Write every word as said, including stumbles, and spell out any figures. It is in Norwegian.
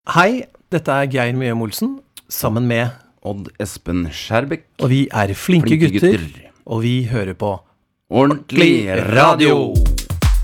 Hei, dette er Geir Mjøm Olsen, sammen med Odd Espen Skjærbekk. Og vi er flinke, Flinke gutter, gutter. og vi hører på Ordentlig radio!